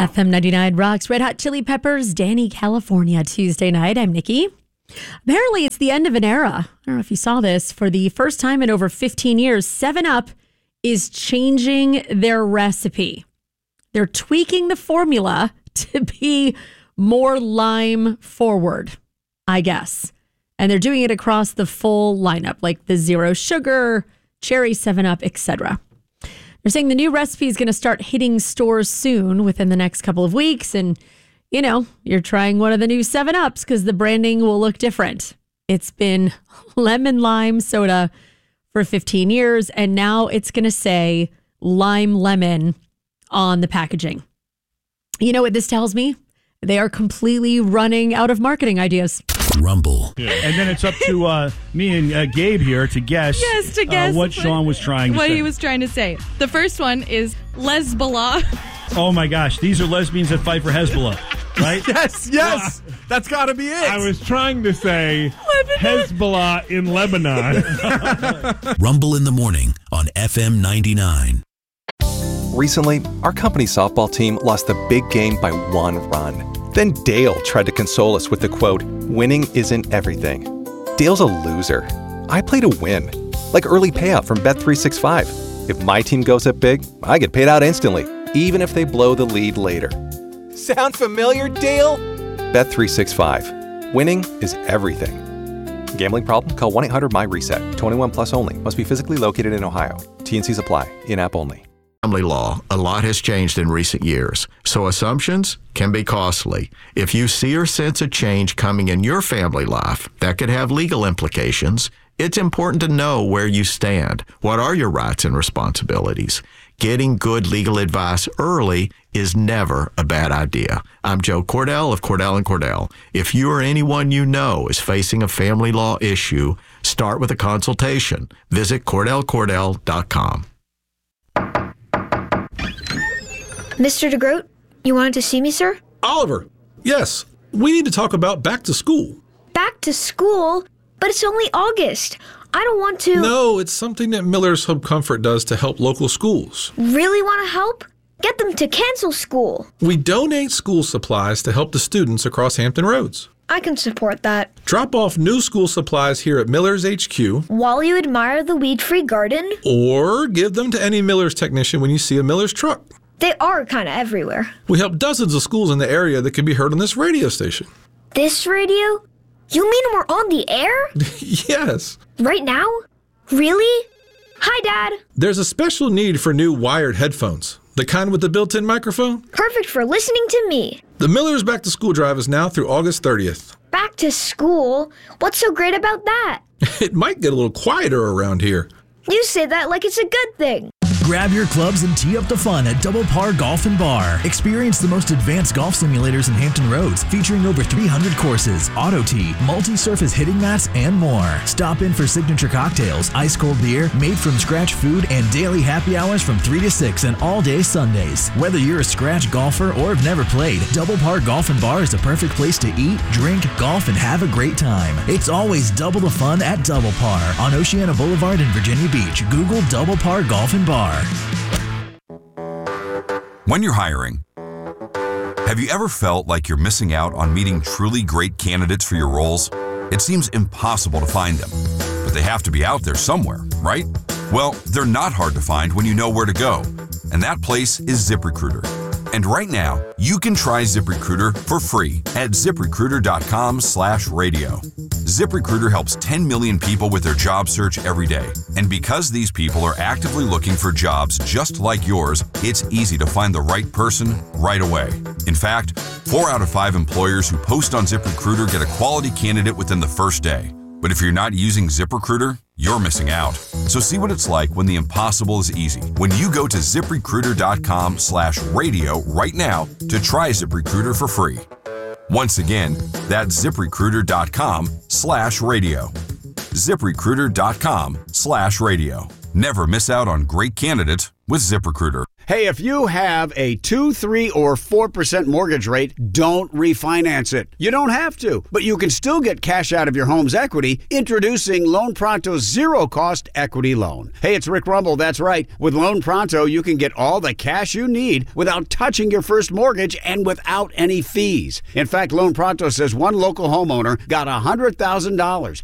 FM 99 rocks. Red Hot Chili Peppers, Danny, California, Tuesday night. I'm Nikki. Apparently, it's the end of an era. I don't know if you saw this. For the first time in over 15 years, 7-Up is changing their recipe. They're tweaking the formula to be more lime forward, I guess. And they're doing it across the full lineup, like the zero sugar, cherry 7-Up, etc. They're saying the new recipe is going to start hitting stores soon within the next couple of weeks. And, you know, you're trying one of the new 7-Ups because the branding will look different. It's been lemon lime soda for 15 years, and now it's going to say lime lemon on the packaging. You know what this tells me? They are completely running out of marketing ideas. Rumble. Yeah. And then it's up to me and Gabe here to guess, what Sean was trying to say. What he was trying to say. The first one is Lesbala. Oh my gosh, these are lesbians that fight for Hezbollah, right? Yes. That's got to be it. I was trying to say Hezbollah in Lebanon. Rumble in the morning on FM 99. Recently, our company softball team lost the big game by 1 run. Then Dale tried to console us with the quote, "Winning isn't everything." Dale's a loser. I play to win. Like early payout from Bet365. If my team goes up big, I get paid out instantly, even if they blow the lead later. Sound familiar, Dale? Bet365. Winning is everything. Gambling problem? Call 1-800-MY-RESET. 21 plus only. Must be physically located in Ohio. T&Cs apply. In-app only. Family law, a lot has changed in recent years, so assumptions can be costly. If you see or sense a change coming in your family life that could have legal implications, it's important to know where you stand. What are your rights and responsibilities? Getting good legal advice early is never a bad idea. I'm Joe Cordell of Cordell & Cordell. If you or anyone you know is facing a family law issue, start with a consultation. Visit CordellCordell.com. Mr. DeGroat, you wanted to see me, sir? Oliver, yes. We need to talk about back to school. Back to school? But it's only August. I don't want to... No, it's something that Miller's Hub Comfort does to help local schools. Really want to help? Get them to cancel school. We donate school supplies to help the students across Hampton Roads. I can support that. Drop off new school supplies here at Miller's HQ. While you admire the weed-free garden. Or give them to any Miller's technician when you see a Miller's truck. They are kind of everywhere. We help dozens of schools in the area that can be heard on this radio station. This radio? You mean we're on the air? Yes. Right now? Really? Hi, Dad. There's a special need for new wired headphones. The kind with the built-in microphone? Perfect for listening to me. The Miller's Back to School drive is now through August 30th. Back to school? What's so great about that? It might get a little quieter around here. You say that like it's a good thing. Grab your clubs and tee up the fun at Double Par Golf and Bar. Experience the most advanced golf simulators in Hampton Roads, featuring over 300 courses, auto tee, multi-surface hitting mats, and more. Stop in for signature cocktails, ice-cold beer, made-from-scratch food, and daily happy hours from 3 to 6 and all-day Sundays. Whether you're a scratch golfer or have never played, Double Par Golf and Bar is a perfect place to eat, drink, golf, and have a great time. It's always double the fun at Double Par on Oceana Boulevard in Virginia Beach. Google Double Par Golf and Bar. When you're hiring, have you ever felt like you're missing out on meeting truly great candidates for your roles? It seems impossible to find them, but they have to be out there somewhere, right? Well, they're not hard to find when you know where to go, and that place is ZipRecruiter. And right now, you can try ZipRecruiter for free at ZipRecruiter.com/radio. ZipRecruiter helps 10 million people with their job search every day. And because these people are actively looking for jobs just like yours, it's easy to find the right person right away. In fact, 4 out of 5 employers who post on ZipRecruiter get a quality candidate within the first day. But if you're not using ZipRecruiter, you're missing out. So see what it's like when the impossible is easy. When you go to ZipRecruiter.com/radio right now to try ZipRecruiter for free. Once again, that's ZipRecruiter.com/radio. ZipRecruiter.com/radio. Never miss out on great candidates with ZipRecruiter. Hey, if you have a 2, 3, or 4% mortgage rate, don't refinance it. You don't have to, but you can still get cash out of your home's equity. Introducing Loan Pronto's zero-cost equity loan. Hey, it's Rick Rumble, that's right. With Loan Pronto, you can get all the cash you need without touching your first mortgage and without any fees. In fact, Loan Pronto says one local homeowner got $100,000